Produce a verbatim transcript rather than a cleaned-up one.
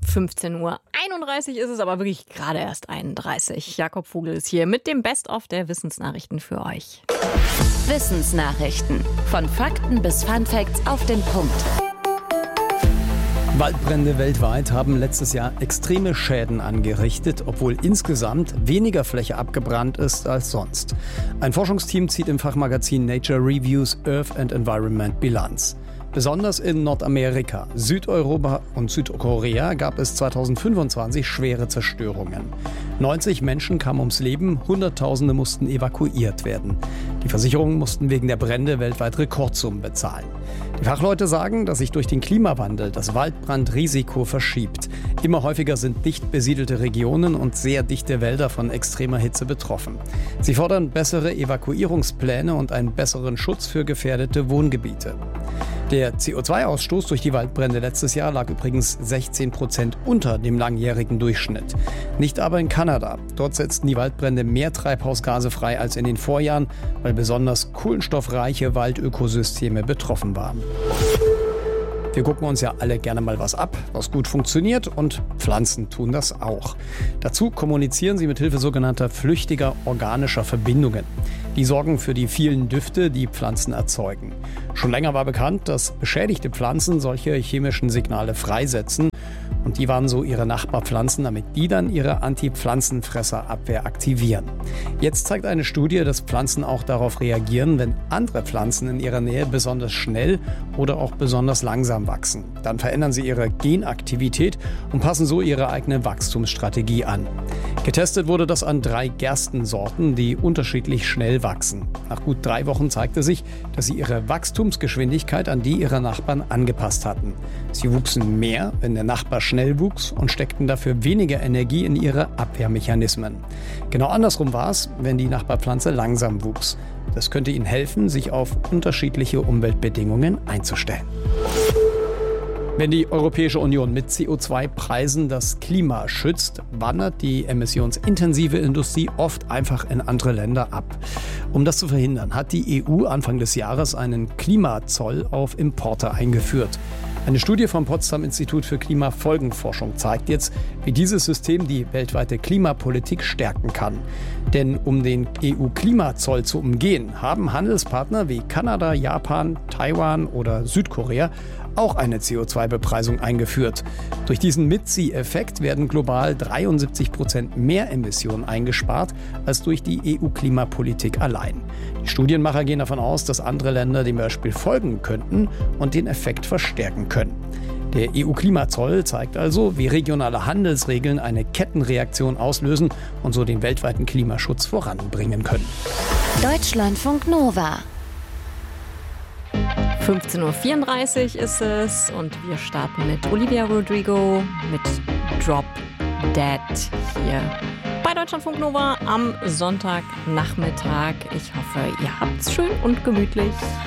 fünfzehn Uhr einunddreißig ist es, aber wirklich gerade erst einunddreißig. Jakob Vogel ist hier mit dem Best-of der Wissensnachrichten für euch. Wissensnachrichten. Von Fakten bis Funfacts auf den Punkt. Waldbrände weltweit haben letztes Jahr extreme Schäden angerichtet, obwohl insgesamt weniger Fläche abgebrannt ist als sonst. Ein Forschungsteam zieht im Fachmagazin Nature Reviews Earth and Environment Bilanz. Besonders in Nordamerika, Südeuropa und Südkorea gab es zweitausendfünfundzwanzig schwere Zerstörungen. neunzig Menschen kamen ums Leben, Hunderttausende mussten evakuiert werden. Die Versicherungen mussten wegen der Brände weltweit Rekordsummen bezahlen. Die Fachleute sagen, dass sich durch den Klimawandel das Waldbrandrisiko verschiebt. Immer häufiger sind dicht besiedelte Regionen und sehr dichte Wälder von extremer Hitze betroffen. Sie fordern bessere Evakuierungspläne und einen besseren Schutz für gefährdete Wohngebiete. Der C O zwei Ausstoß durch die Waldbrände letztes Jahr lag übrigens sechzehn Prozent unter dem langjährigen Durchschnitt. Nicht aber in Kanada. Dort setzten die Waldbrände mehr Treibhausgase frei als in den Vorjahren, weil besonders kohlenstoffreiche Waldökosysteme betroffen waren. Wir gucken uns ja alle gerne mal was ab, was gut funktioniert, und Pflanzen tun das auch. Dazu kommunizieren sie mit Hilfe sogenannter flüchtiger organischer Verbindungen. Die sorgen für die vielen Düfte, die Pflanzen erzeugen. Schon länger war bekannt, dass beschädigte Pflanzen solche chemischen Signale freisetzen. Und die waren so ihre Nachbarpflanzen, damit die dann ihre Anti-Pflanzenfresserabwehr aktivieren. Jetzt zeigt eine Studie, dass Pflanzen auch darauf reagieren, wenn andere Pflanzen in ihrer Nähe besonders schnell oder auch besonders langsam wachsen. Dann verändern sie ihre Genaktivität und passen so ihre eigene Wachstumsstrategie an. Getestet wurde das an drei Gerstensorten, die unterschiedlich schnell wachsen. Nach gut drei Wochen zeigte sich, dass sie ihre Wachstumsgeschwindigkeit an die ihrer Nachbarn angepasst hatten. Sie wuchsen mehr, wenn der Nachbar schnell wuchs, und steckten dafür weniger Energie in ihre Abwehrmechanismen. Genau andersrum war es, wenn die Nachbarpflanze langsam wuchs. Das könnte ihnen helfen, sich auf unterschiedliche Umweltbedingungen einzustellen. Wenn die Europäische Union mit C O zwei Preisen das Klima schützt, wandert die emissionsintensive Industrie oft einfach in andere Länder ab. Um das zu verhindern, hat die E U Anfang des Jahres einen Klimazoll auf Importe eingeführt. Eine Studie vom Potsdam Institut für Klimafolgenforschung zeigt jetzt, wie dieses System die weltweite Klimapolitik stärken kann. Denn um den E U-Klimazoll zu umgehen, haben Handelspartner wie Kanada, Japan, Taiwan oder Südkorea auch eine C O zwei Bepreisung eingeführt. Durch diesen Mitzieheffekt werden global dreiundsiebzig Prozent mehr Emissionen eingespart als durch die E U-Klimapolitik allein. Die Studienmacher gehen davon aus, dass andere Länder dem Beispiel folgen könnten und den Effekt verstärken können. Der E U-Klimazoll zeigt also, wie regionale Handelsregeln eine Kettenreaktion auslösen und so den weltweiten Klimaschutz voranbringen können. Deutschlandfunk Nova. fünfzehn Uhr vierunddreißig ist es und wir starten mit Olivia Rodrigo mit Drop Dead hier bei Deutschlandfunk Nova am Sonntagnachmittag. Ich hoffe, ihr habt's schön und gemütlich.